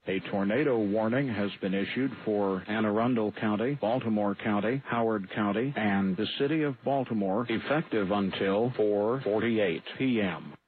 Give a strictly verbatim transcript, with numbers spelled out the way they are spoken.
A tornado warning has been issued for Anne Arundel County, Baltimore County, Howard County, and the city of Baltimore, effective until four forty-eight p m